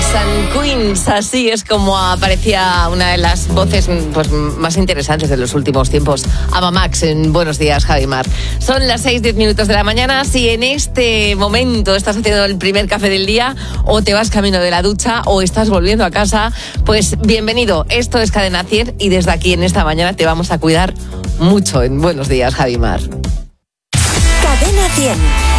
and Queens, así es como aparecía una de las voces pues, más interesantes de los últimos tiempos, Ava Max, en Buenos Días, Javi Mar. Son las 6:10 de la mañana. Si en este momento estás haciendo el primer café del día, o te vas camino de la ducha, o estás volviendo a casa, pues bienvenido. Esto es Cadena 100 y desde aquí en esta mañana te vamos a cuidar mucho en Buenos Días, Javi Mar. Cadena 100.